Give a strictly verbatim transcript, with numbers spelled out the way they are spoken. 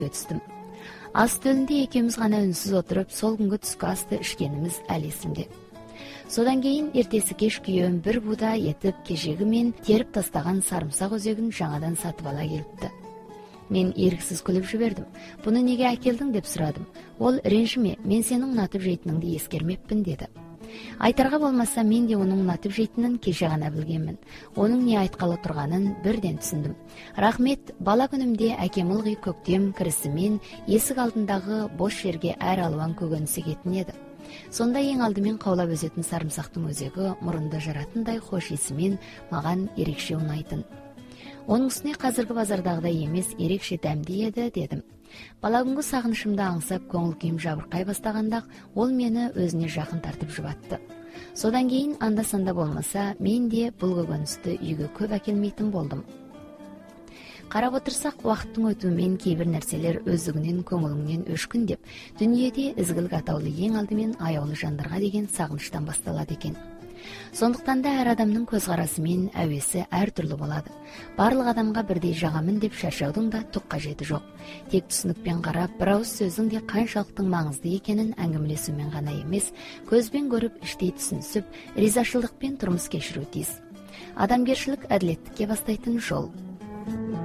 түстүм. Ас стөлүндө экөөбүз гана үнсүз отуруп, сол күнгө түскү асты ишкенибиз али эсимде. Содан кийин эртеси кеш күйөөм бир буда этип кежеги мен терип тастаган сарымсак өзөгүн жаңадан сатып ала келипти. Мен эрксиз күлүп жибердим. Буну неге акелдиң деп сурадым. Ол ренжиме, мен сени унатып жейтиниңди эскермеппин деди. Айтарга болмаса, мен де onun унатып жейтинин кеше гана билгенмин. Onun не айткалы турганын бирден түшүндүм. Рахмет, бала күнүмдө акем ылгый көктем кирисимен эсик алдындагы бош жерге ар албан көгөнүсү кетин эди. Сонда эң алдымен каулап өсөтүн сарымсактын өзөгү мурунда жаратындай хош исимен маган эрекше унайтын. Onun үстүнө казыркы базардагыдай эмес, эрекше дәмдүү эди дедим. Бала күнгү сагынышымды аңсап көңүл күйүм жабыркай бастаганда ол мени өзүнө жакын тартып жубатты. Содан кийин анда-санда болмаса, мен де бул көгөнүстү үйгө көп акелмейтин болдум. Карап отурсак, убакыттын өтүү менен кээ бир нерселер өздүгүнөн көңүлүңдөн өшкүн деп, дүйнөдө изгилик атаулы эң алдымен аяулы жандарга деген сагынычтан башталат экен. Сондуктан да ар адамдын көз карасы менен әуеси ар түрлүү болот. Барлык адамга бирдей жагамын деп шаршаудун да тук кажети жок. Тек түсүнүкпен карап, бир ауыз сөздүн де канчалыктын маңызды экенин аңгемелесүүмен гана эмес, көзбен көрүп, иштей түшүнүп, ризачылыкпен турмуш кечирүү тийиз. Адамгерчилик адилеттикке бастайтын жол.